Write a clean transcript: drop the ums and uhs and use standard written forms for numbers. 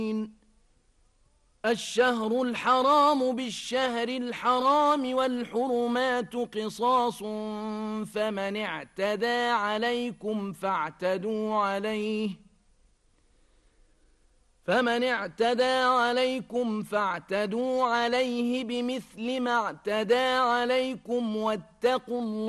الشهر الحرام بالشهر الحرام والحرمات قصاص فمن اعتدى عليكم فاعتدوا عليه بمثل ما اعتدى عليكم واتقوا الله